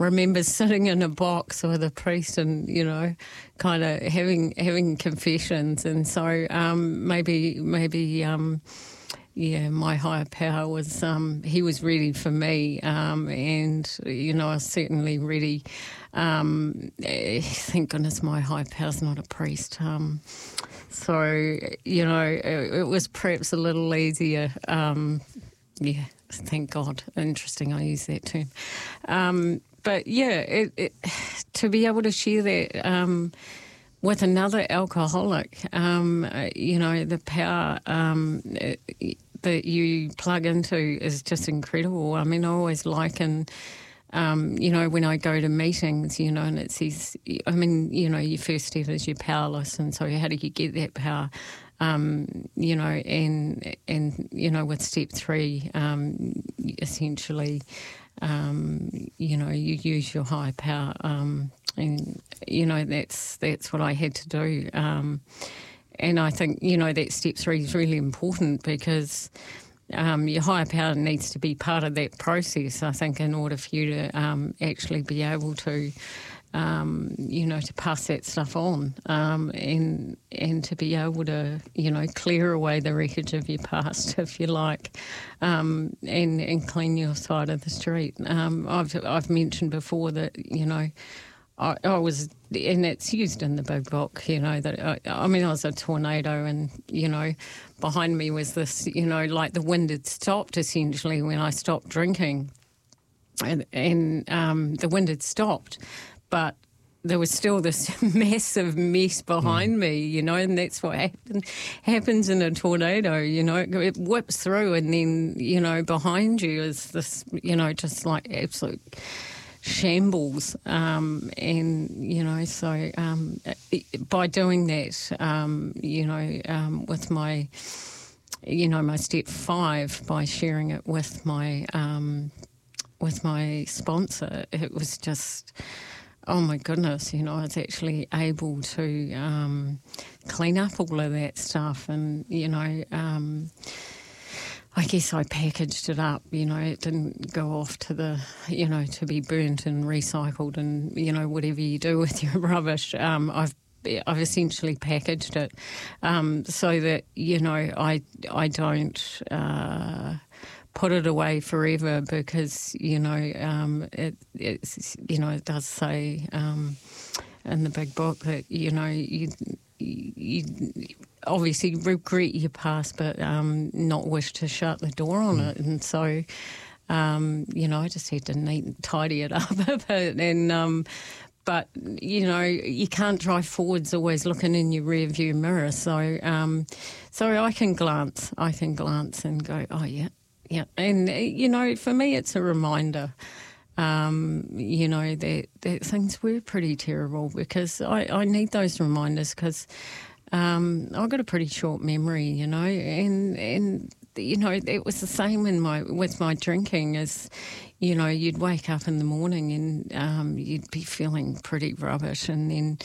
remember sitting in a box with a priest and, kind of having confessions. And so maybe my higher power was, he was ready for me, and, I was certainly ready. Thank goodness my higher power's not a priest. So, it was perhaps a little easier. Thank God. Interesting, I use that term. But to be able to share that with another alcoholic, the power that you plug into is just incredible. I mean, I always liken, when I go to meetings, and it says, your first step is you're powerless, and so how do you get that power? And with step 3, essentially, you use your higher power, and that's what I had to do. And I think that step 3 is really important because your higher power needs to be part of that process. I think in order for you to actually be able to. To pass that stuff on, and to be able to, clear away the wreckage of your past, if you like, and clean your side of the street. I've mentioned before that, I was, and it's used in the big book, that I was a tornado, and, behind me was this, like the wind had stopped essentially when I stopped drinking, and the wind had stopped. But there was still this massive mess behind me, and that's what happens in a tornado, it whips through, and then, behind you is this, just like absolute shambles. So by doing that, with my, my step 5, by sharing it with my sponsor, it was just... Oh my goodness, I was actually able to clean up all of that stuff, and, I guess I packaged it up, it didn't go off to the, to be burnt and recycled and, whatever you do with your rubbish. I've essentially packaged it so that, I don't... put it away forever because, it does say in the big book that, you obviously regret your past but not wish to shut the door on it. And so, I just had to tidy it up a bit. And but, you can't drive forwards always looking in your rear view mirror. So I can glance and go, oh, yeah. Yeah, and, for me it's a reminder, that things were pretty terrible, because I need those reminders because I've got a pretty short memory, and it was the same with my drinking as, you'd wake up in the morning and you'd be feeling pretty rubbish, and then,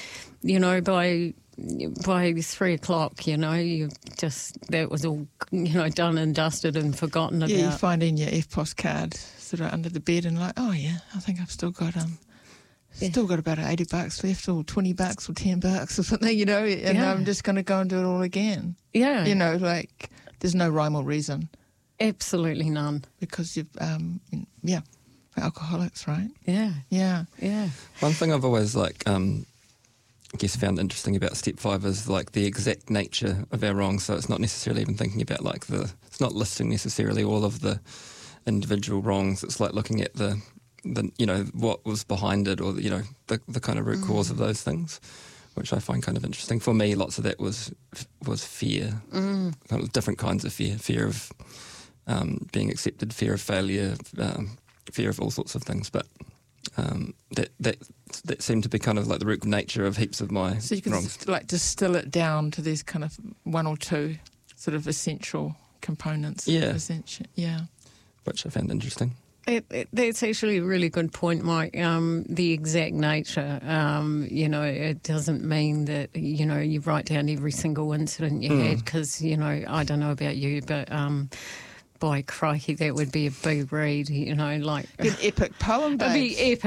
by 3 o'clock, you just, that was all, done and dusted and forgotten about. Yeah, you find in your EFTPOS card sort of under the bed and like, oh yeah, I think I've still got got about $80 left, or $20 or $10 or something, and I'm just going to go and do it all again. Yeah. Like there's no rhyme or reason. Absolutely none. Because you've, for alcoholics, right? Yeah. Yeah. Yeah. One thing I've always I guess found interesting about step 5 is like the exact nature of our wrongs. So it's not necessarily even thinking about it's not listing necessarily all of the individual wrongs. It's like looking at the what was behind it, or the kind of root cause of those things, which I find kind of interesting. For me, lots of that was fear, kind of different kinds of fear of being accepted, fear of failure, fear of all sorts of things, but. That seemed to be kind of like the root nature of heaps of my So you could wrongs. Distill it down to these kind of 1 or 2 sort of essential components. Yeah. Yeah. Which I found interesting. That's actually a really good point, Mike. The exact nature, it doesn't mean that, you write down every single incident you had, because, I don't know about you, but... by crikey, that would be a big read, An epic poem, babe. It'd be epic.